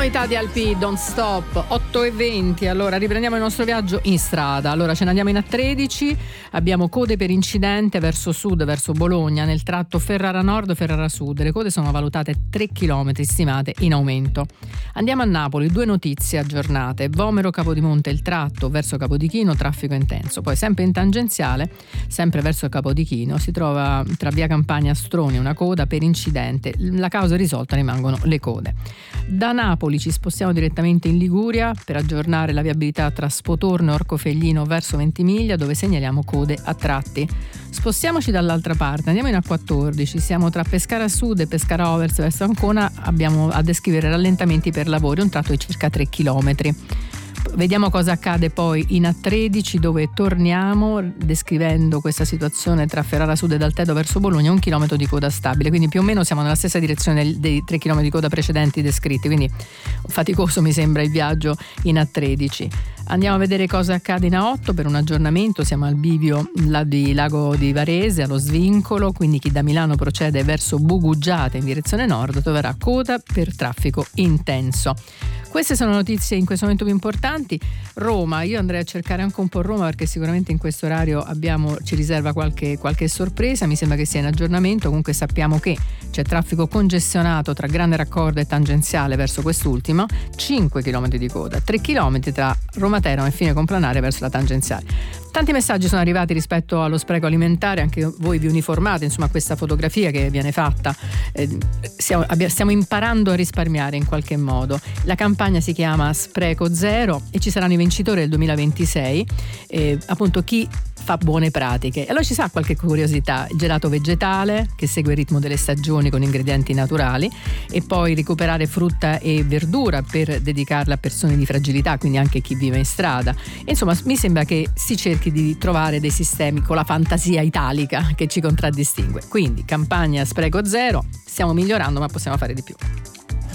Novità di Alpi, Don't Stop, 8:20. Allora riprendiamo il nostro viaggio in strada. Allora ce ne andiamo in A13, abbiamo code per incidente verso sud, verso Bologna, nel tratto Ferrara Nord, Ferrara Sud. Le code sono valutate 3 km stimate in aumento. Andiamo a Napoli, 2 notizie aggiornate. Vomero Capodimonte, il tratto verso Capodichino, traffico intenso. Poi sempre in tangenziale, sempre verso Capodichino, si trova tra via Campania e Astroni una coda per incidente. La causa è risolta, rimangono le code. Da Napoli ci spostiamo direttamente in Liguria per aggiornare la viabilità tra Spotorno e Orcofelglino verso Ventimiglia, dove segnaliamo code a tratti. Spostiamoci dall'altra parte, andiamo in A14, siamo tra Pescara Sud e Pescara Ovest verso Ancona, abbiamo a descrivere rallentamenti per lavori, un tratto di circa 3 km. Vediamo cosa accade poi in A13, dove torniamo descrivendo questa situazione tra Ferrara Sud ed Altedo verso Bologna, 1 chilometro di coda stabile, quindi più o meno siamo nella stessa direzione dei 3 km di coda precedenti descritti, quindi faticoso mi sembra il viaggio in A13. Andiamo a vedere cosa accade in A8 per un aggiornamento, siamo al bivio di Lago di Varese, allo svincolo, quindi chi da Milano procede verso Bugugiate in direzione nord troverà coda per traffico intenso. Queste sono notizie in questo momento più importanti. Roma, io andrei a cercare anche un po' Roma perché sicuramente in questo orario ci riserva qualche sorpresa, mi sembra che sia in aggiornamento, comunque sappiamo che c'è traffico congestionato tra Grande Raccordo e tangenziale verso quest'ultimo, 5 km di coda, 3 km tra Roma Teramo e Fine Complanare verso la tangenziale. Tanti messaggi sono arrivati rispetto allo spreco alimentare, anche voi vi uniformate insomma a questa fotografia che viene fatta, stiamo imparando a risparmiare in qualche modo. La campagna si chiama Spreco Zero e ci saranno i vincitori del 2026, appunto chi fa buone pratiche. Allora ci sa qualche curiosità: gelato vegetale che segue il ritmo delle stagioni con ingredienti naturali, e poi recuperare frutta e verdura per dedicarla a persone di fragilità, quindi anche chi vive in strada. Insomma, mi sembra che si cerchi di trovare dei sistemi con la fantasia italica che ci contraddistingue. Quindi campagna Spreco Zero, stiamo migliorando ma possiamo fare di più.